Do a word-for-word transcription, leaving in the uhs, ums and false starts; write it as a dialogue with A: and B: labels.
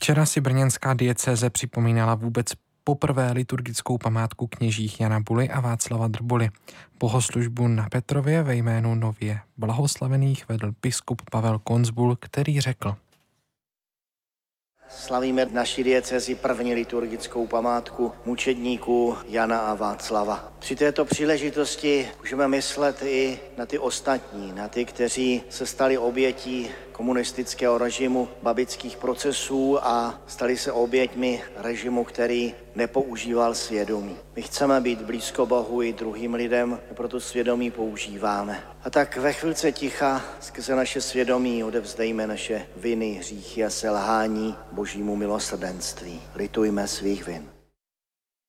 A: Včera si brněnská diecéze připomínala vůbec poprvé liturgickou památku kněžích Jana Buly a Václava Drbuly. Bohoslužbu na Petrově ve jménu nově blahoslavených vedl biskup Pavel Konzbul, který řekl:
B: Slavíme v naší diecézi první liturgickou památku mučedníků Jana a Václava. Při této příležitosti můžeme myslet i na ty ostatní, na ty, kteří se stali obětí komunistického režimu, babických procesů a stali se oběťmi režimu, který nepoužíval svědomí. My chceme být blízko Bohu i druhým lidem, proto svědomí používáme. A tak ve chvilce ticha skrze naše svědomí odevzdejme naše viny, hříchy a selhání Božímu milosrdenství. Litujme svých vin.